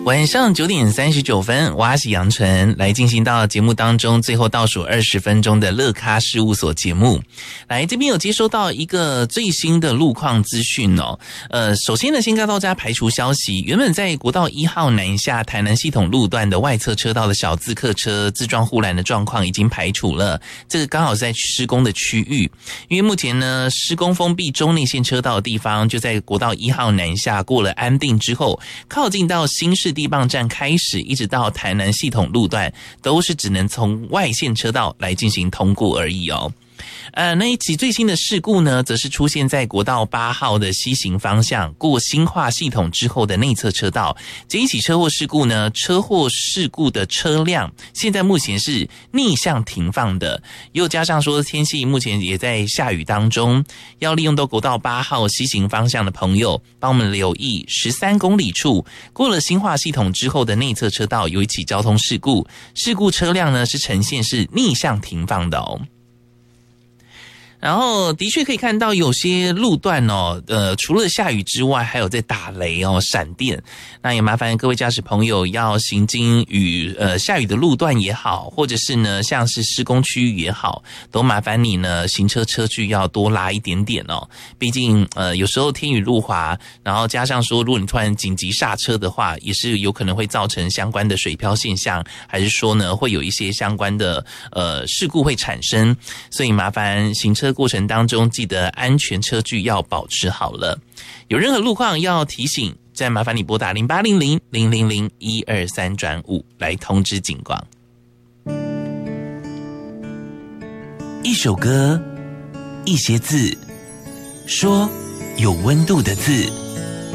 晚上9点39分，我是杨纯，来进行到节目当中最后倒数20分钟的乐咖事务所节目。来这边有接收到一个最新的路况资讯哦。首先呢，先告诉大家排除消息，原本在国道1号南下台南系统路段的外侧车道的小自客车自撞护栏的状况已经排除了，这个刚好是在施工的区域，因为目前呢施工封闭中内线车道的地方就在国道1号南下过了安定之后，靠近到新市地磅站开始一直到台南系统路段都是只能从外线车道来进行通过而已哦。那一起最新的事故呢，则是出现在国道8号的西行方向过新化系统之后的内侧车道。这一起车祸事故呢，车祸事故的车辆现在目前是逆向停放的，又加上说天气目前也在下雨当中，要利用到国道8号西行方向的朋友，帮我们留意13公里处过了新化系统之后的内侧车道有一起交通事故，事故车辆呢是呈现是逆向停放的哦。然后的确可以看到有些路段哦，除了下雨之外，还有在打雷哦，闪电。那也麻烦各位驾驶朋友要行经下雨的路段也好，或者是呢像是施工区域也好，都麻烦你呢行车车距要多拉一点点哦。毕竟有时候天雨路滑，然后加上说如果你突然紧急刹车的话，也是有可能会造成相关的水漂现象，还是说呢会有一些相关的事故会产生，所以麻烦行车过程当中记得安全车距要保持好了。有任何路况要提醒，再麻烦你拨打0800-000-123-5来通知警广。一首歌，一些字，说有温度的字。